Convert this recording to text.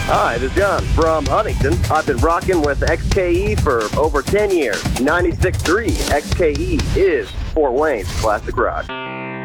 Hi, this is John from Huntington. I've been rocking with XKE for over 10 years. 96.3 XKE is Fort Wayne's classic rock.